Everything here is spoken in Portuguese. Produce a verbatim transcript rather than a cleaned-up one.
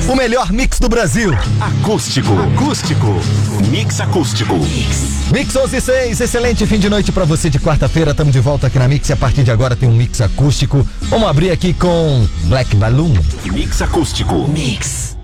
O melhor mix do Brasil. Acústico. Acústico. Mix acústico. Mix. Mix onze e seis, excelente fim de noite pra você de quarta-feira. Estamos de volta aqui na Mix e a partir de agora tem um mix acústico. Vamos abrir aqui com Black Balloon. Mix acústico. Mix.